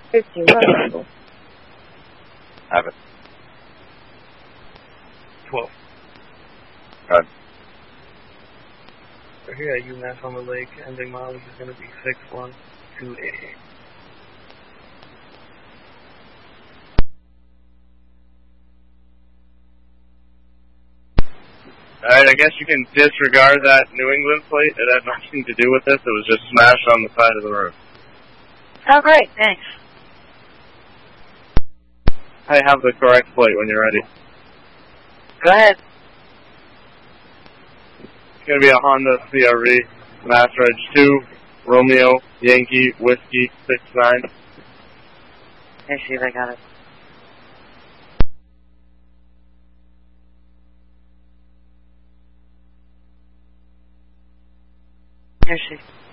15, run. Have it. 12. Good. So here at UMass on the Lake, ending mileage is going to be 61288. Alright, I guess you can disregard that New England plate. It had nothing to do with this. It was just smashed on the side of the road. Oh, great, thanks. I have the correct plate when you're ready. Go ahead. It's going to be a Honda CRV, Mass Reg 2, Romeo, Yankee, Whiskey, 69. Let me see if I got it. Here she.